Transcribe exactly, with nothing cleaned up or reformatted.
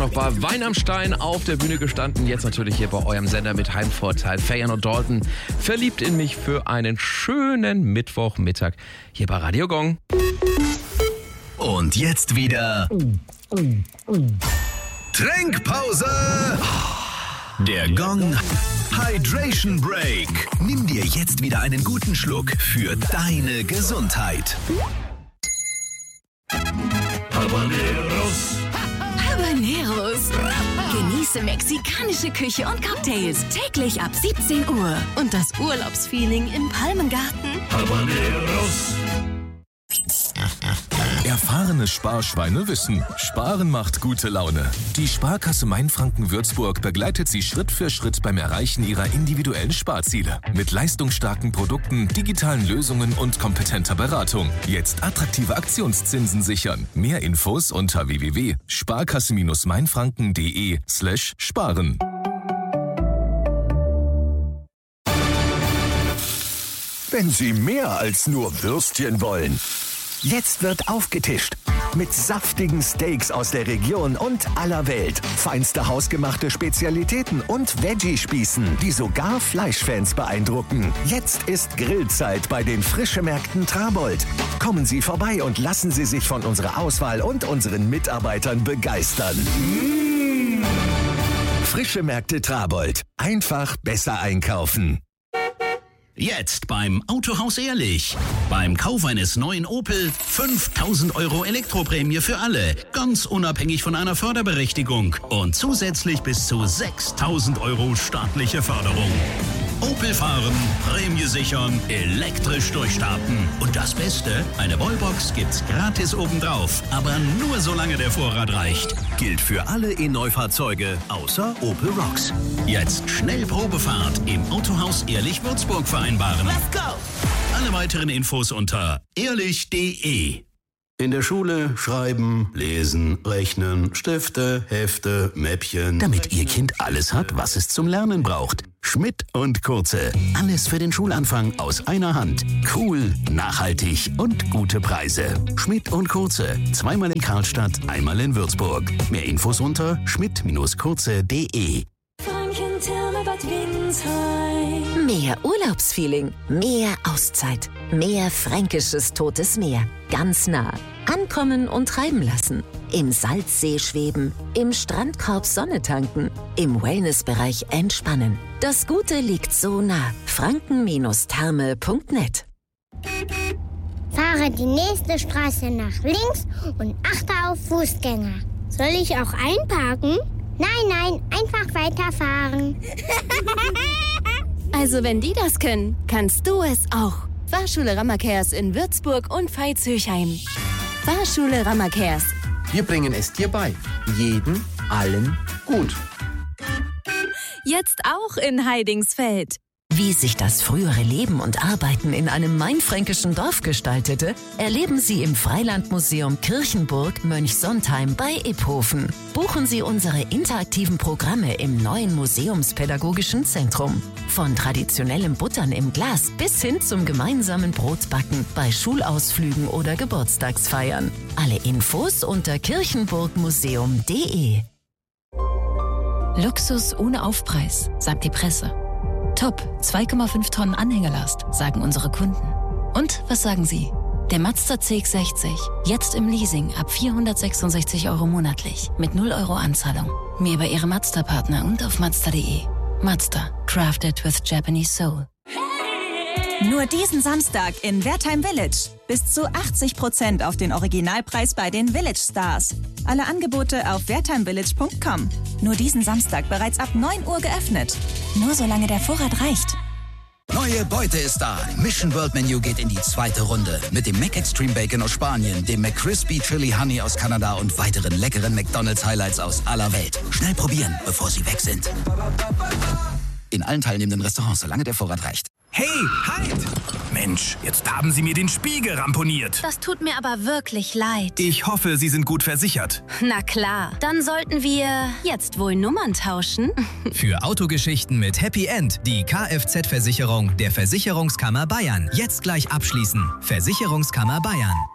Noch bei Wein am Stein auf der Bühne gestanden, jetzt natürlich hier bei eurem Sender mit Heimvorteil. Fayenne und Dalton, verliebt in mich für einen schönen Mittwochmittag hier bei Radio Gong. Und jetzt wieder Trinkpause. Der Gong Hydration Break. Nimm dir jetzt wieder einen guten Schluck für deine Gesundheit. Habaneros. Habaneros. Genieße mexikanische Küche und Cocktails täglich ab siebzehn Uhr. Und das Urlaubsfeeling im Palmengarten. Habaneros. Erfahrene Sparschweine wissen, Sparen macht gute Laune. Die Sparkasse Mainfranken-Würzburg begleitet Sie Schritt für Schritt beim Erreichen Ihrer individuellen Sparziele. Mit leistungsstarken Produkten, digitalen Lösungen und kompetenter Beratung. Jetzt attraktive Aktionszinsen sichern. Mehr Infos unter w w w punkt sparkasse mainfranken punkt de slash sparen. Wenn Sie mehr als nur Würstchen wollen. Jetzt wird aufgetischt. Mit saftigen Steaks aus der Region und aller Welt. Feinste hausgemachte Spezialitäten und Veggie-Spießen, die sogar Fleischfans beeindrucken. Jetzt ist Grillzeit bei den Frischemärkten Trabold. Kommen Sie vorbei und lassen Sie sich von unserer Auswahl und unseren Mitarbeitern begeistern. Mmh. Frischemärkte Trabold. Einfach besser einkaufen. Jetzt beim Autohaus Ehrlich. Beim Kauf eines neuen Opel fünftausend Euro Elektroprämie für alle. Ganz unabhängig von einer Förderberechtigung. Und zusätzlich bis zu sechstausend Euro staatliche Förderung. Opel fahren, Prämie sichern, elektrisch durchstarten. Und das Beste, eine Wallbox gibt's gratis obendrauf. Aber nur solange der Vorrat reicht. Gilt für alle E-Neufahrzeuge außer Opel Rocks. Jetzt schnell Probefahrt im Autohaus Ehrlich Würzburg vereinbaren. Let's go! Alle weiteren Infos unter ehrlich punkt de. In der Schule schreiben, lesen, rechnen, Stifte, Hefte, Mäppchen. Damit Ihr Kind alles hat, was es zum Lernen braucht. Schmidt und Kurze. Alles für den Schulanfang aus einer Hand. Cool, nachhaltig und gute Preise. Schmidt und Kurze. Zweimal in Karlstadt, einmal in Würzburg. Mehr Infos unter schmidt kurze punkt de. Mehr Urlaubsfeeling, mehr Auszeit, mehr fränkisches Totes Meer. Ganz nah. Ankommen und treiben lassen. Im Salzsee schweben, im Strandkorb Sonne tanken, im Wellnessbereich entspannen. Das Gute liegt so nah. franken Therme punkt net. Fahre die nächste Straße nach links und achte auf Fußgänger. Soll ich auch einparken? Nein, nein, einfach weiterfahren. Also wenn die das können, kannst du es auch. Fahrschule Rammerkehrs in Würzburg und Veitshöchheim. Fahrschule Rammerkehrs. Wir bringen es dir bei. Jeden, allen, gut. Jetzt auch in Heidingsfeld. Wie sich das frühere Leben und Arbeiten in einem mainfränkischen Dorf gestaltete, erleben Sie im Freilandmuseum Kirchenburg Mönchsontheim bei Iphofen. Buchen Sie unsere interaktiven Programme im neuen Museumspädagogischen Zentrum. Von traditionellem Buttern im Glas bis hin zum gemeinsamen Brotbacken bei Schulausflügen oder Geburtstagsfeiern. Alle Infos unter kirchenburgmuseum punkt de. Luxus ohne Aufpreis, sagt die Presse. Top, zwei Komma fünf Tonnen Anhängerlast, sagen unsere Kunden. Und was sagen Sie? Der Mazda C X sechzig, jetzt im Leasing ab vierhundertsechsundsechzig Euro monatlich, mit null Euro Anzahlung. Mehr bei Ihrem Mazda-Partner und auf mazda punkt de. Mazda, crafted with Japanese soul. Nur diesen Samstag in Wertheim Village. Bis zu achtzig Prozent auf den Originalpreis bei den Village Stars. Alle Angebote auf wertheimvillage punkt com. Nur diesen Samstag bereits ab neun Uhr geöffnet. Nur solange der Vorrat reicht. Neue Beute ist da. Mission World Menu geht in die zweite Runde. Mit dem Mac Extreme Bacon aus Spanien, dem McCrispy Chili Honey aus Kanada und weiteren leckeren McDonald's Highlights aus aller Welt. Schnell probieren, bevor sie weg sind. In allen teilnehmenden Restaurants, solange der Vorrat reicht. Hey, halt! Mensch, jetzt haben Sie mir den Spiegel ramponiert. Das tut mir aber wirklich leid. Ich hoffe, Sie sind gut versichert. Na klar, dann sollten wir jetzt wohl Nummern tauschen. Für Autogeschichten mit Happy End die Kfz-Versicherung der Versicherungskammer Bayern. Jetzt gleich abschließen. Versicherungskammer Bayern.